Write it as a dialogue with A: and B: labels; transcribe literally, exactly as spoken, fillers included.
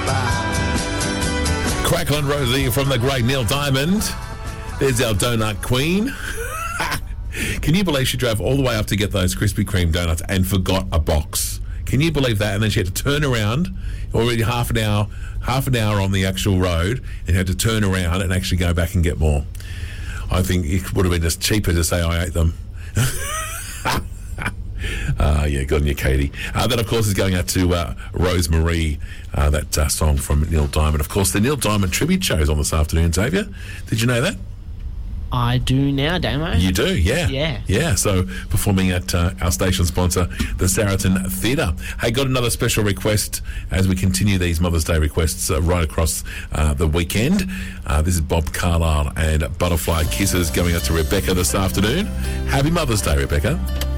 A: Crackling Rosie from the great Neil Diamond. There's our donut queen. Can you believe she drove all the way up to get those Krispy Kreme donuts and forgot a box? Can you believe that? And then she had to turn around, already half an hour, half an hour on the actual road, and had to turn around and actually go back and get more. I think it would have been just cheaper to say I ate them. Uh, yeah, good on you, Katie. Uh, that, of course, is going out to uh, Rosemarie, uh, that uh, song from Neil Diamond. Of course, the Neil Diamond tribute show is on this afternoon, Xavier. Did you know that?
B: I do now, Damo.
A: You do, yeah.
B: Yeah.
A: Yeah, so performing at uh, our station sponsor, the Saracen Theatre. Hey, got another special request as we continue these Mother's Day requests uh, right across uh, the weekend. Uh, this is Bob Carlyle and Butterfly Kisses going out to Rebecca this afternoon. Happy Mother's Day, Rebecca.